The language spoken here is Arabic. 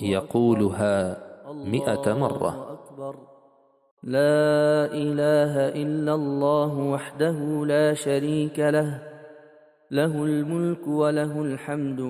يقولها 100 مرة. لا إله إلا الله وحده لا شريك له، له الملك وله الحمد